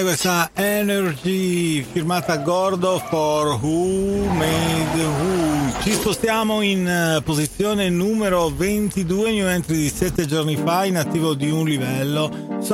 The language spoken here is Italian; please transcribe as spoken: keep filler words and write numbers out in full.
Questa Energy firmata Gordo for Who Made Who. Ci spostiamo in uh, posizione numero ventidue, new entry di sette giorni fa, in attivo di un livello.